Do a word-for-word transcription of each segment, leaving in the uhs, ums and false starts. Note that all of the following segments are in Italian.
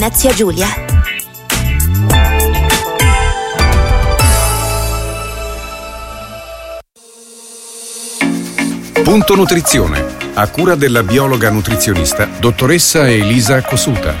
Zia Giulia. Punto Nutrizione, a cura della biologa nutrizionista dottoressa Elisa Cosuta.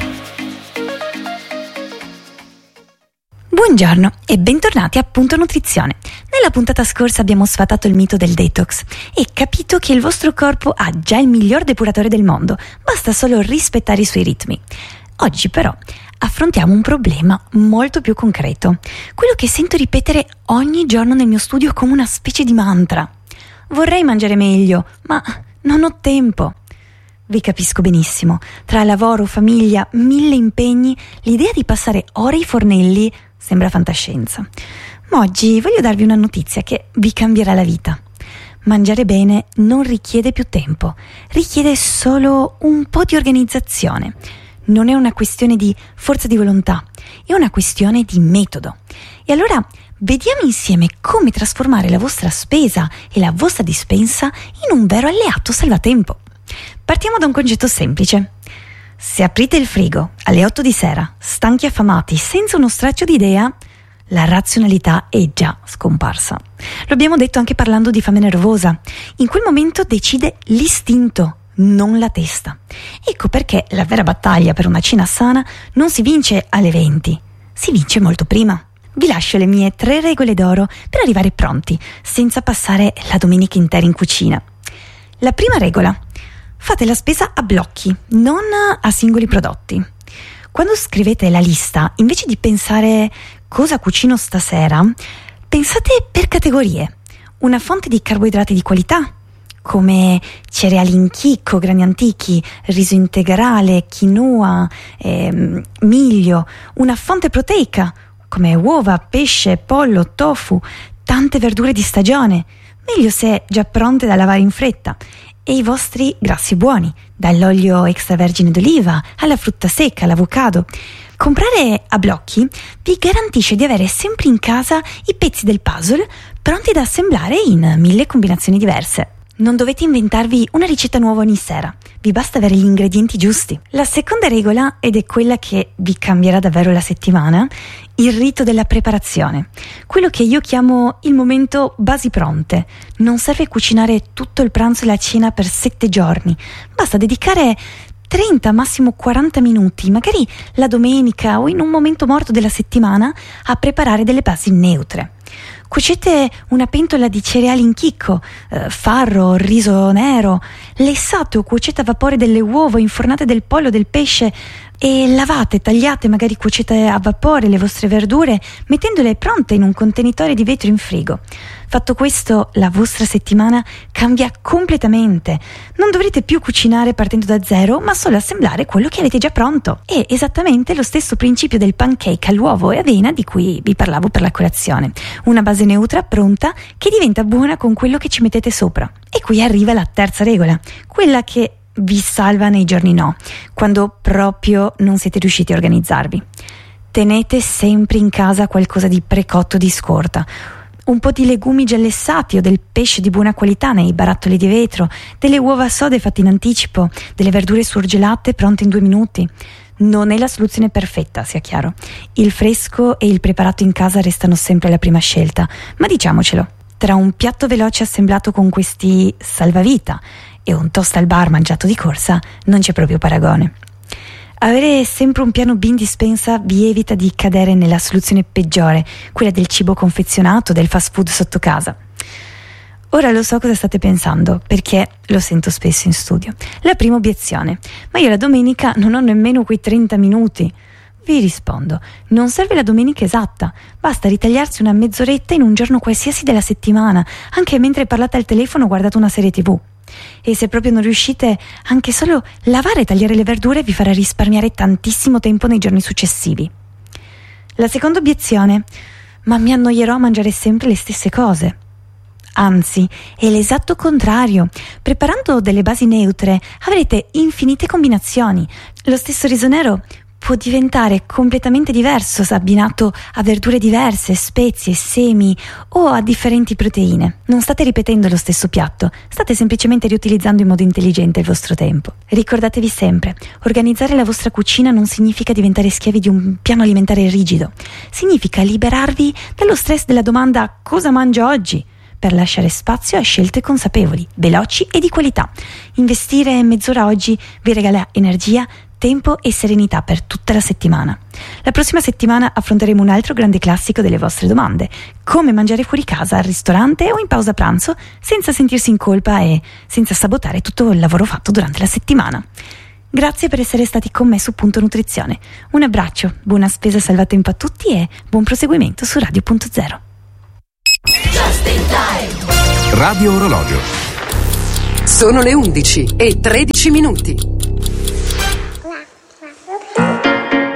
Buongiorno e bentornati a Punto Nutrizione. Nella puntata scorsa abbiamo sfatato il mito del detox e capito che il vostro corpo ha già il miglior depuratore del mondo, basta solo rispettare i suoi ritmi. Oggi però affrontiamo un problema molto più concreto, quello che sento ripetere ogni giorno nel mio studio come una specie di mantra. Vorrei mangiare meglio, ma non ho tempo. Vi capisco benissimo, tra lavoro, famiglia, mille impegni, l'idea di passare ore ai fornelli sembra fantascienza. Ma oggi voglio darvi una notizia che vi cambierà la vita. Mangiare bene non richiede più tempo, richiede solo un po' di organizzazione. Non è una questione di forza di volontà, è una questione di metodo. E allora vediamo insieme come trasformare la vostra spesa e la vostra dispensa in un vero alleato salvatempo. Partiamo da un concetto semplice. Se aprite il frigo alle otto di sera, stanchi e affamati, senza uno straccio di idea, la razionalità è già scomparsa. Lo abbiamo detto anche parlando di fame nervosa. In quel momento decide l'istinto, non la testa. Ecco perché la vera battaglia per una cena sana non si vince alle venti, si vince molto prima. Vi lascio le mie tre regole d'oro per arrivare pronti, senza passare la domenica intera in cucina. La prima regola: fate la spesa a blocchi, non a singoli prodotti. Quando scrivete la lista, invece di pensare cosa cucino stasera, pensate per categorie. Una fonte di carboidrati di qualità, come cereali in chicco, grani antichi, riso integrale, quinoa, ehm, miglio. Una fonte proteica, come uova, pesce, pollo, tofu, tante verdure di stagione, meglio se già pronte da lavare in fretta. E i vostri grassi buoni, dall'olio extravergine d'oliva alla frutta secca, all'avocado. Comprare a blocchi vi garantisce di avere sempre in casa i pezzi del puzzle pronti da assemblare in mille combinazioni diverse. Non dovete inventarvi una ricetta nuova ogni sera, vi basta avere gli ingredienti giusti. La seconda regola, ed è quella che vi cambierà davvero la settimana, il rito della preparazione. Quello che io chiamo il momento basi pronte. Non serve cucinare tutto il pranzo e la cena per sette giorni, basta dedicare trenta, massimo quaranta minuti, magari la domenica o in un momento morto della settimana, a preparare delle basi neutre. Cuocete una pentola di cereali in chicco, eh, farro, riso nero, lessate o cuocete a vapore delle uova, infornate del pollo, del pesce e lavate, tagliate, magari cuocete a vapore le vostre verdure mettendole pronte in un contenitore di vetro in frigo. Fatto questo, la vostra settimana cambia completamente. Non dovrete più cucinare partendo da zero, ma solo assemblare quello che avete già pronto. È esattamente lo stesso principio del pancake all'uovo e avena di cui vi parlavo per la colazione. Una base neutra pronta che diventa buona con quello che ci mettete sopra. E qui arriva la terza regola, quella che vi salva nei giorni no, quando proprio non siete riusciti a organizzarvi. Tenete sempre in casa qualcosa di precotto di scorta, un po' di legumi già lessati o del pesce di buona qualità nei barattoli di vetro, delle uova sode fatte in anticipo, delle verdure surgelate pronte in due minuti. Non è la soluzione perfetta, sia chiaro. Il fresco e il preparato in casa restano sempre la prima scelta, ma diciamocelo, tra un piatto veloce assemblato con questi salvavita e un toast al bar mangiato di corsa non c'è proprio paragone. Avere sempre un piano B in dispensa vi evita di cadere nella soluzione peggiore, quella del cibo confezionato, del fast food sotto casa. Ora lo so cosa state pensando, perché lo sento spesso in studio. La prima obiezione: ma io la domenica non ho nemmeno quei trenta minuti. Vi rispondo, non serve la domenica esatta, basta ritagliarsi una mezz'oretta in un giorno qualsiasi della settimana, anche mentre parlate al telefono o guardate una serie tivù. E se proprio non riuscite, anche solo lavare e tagliare le verdure vi farà risparmiare tantissimo tempo nei giorni successivi. La seconda obiezione: ma mi annoierò a mangiare sempre le stesse cose. Anzi, è l'esatto contrario. Preparando delle basi neutre avrete infinite combinazioni. Lo stesso riso nero può diventare completamente diverso se abbinato a verdure diverse, spezie, semi o a differenti proteine. Non state ripetendo lo stesso piatto, state semplicemente riutilizzando in modo intelligente il vostro tempo. Ricordatevi sempre, organizzare la vostra cucina non significa diventare schiavi di un piano alimentare rigido, significa liberarvi dallo stress della domanda cosa mangio oggi, per lasciare spazio a scelte consapevoli, veloci e di qualità. Investire mezz'ora oggi vi regala energia, tempo e serenità per tutta la settimana. La prossima settimana affronteremo un altro grande classico delle vostre domande: come mangiare fuori casa, al ristorante o in pausa pranzo senza sentirsi in colpa e senza sabotare tutto il lavoro fatto durante la settimana. Grazie per essere stati con me su Punto Nutrizione. Un abbraccio, buona spesa e salvatempo a tutti e buon proseguimento su Radio Punto Zero. Radio Orologio. Sono le undici e tredici minuti.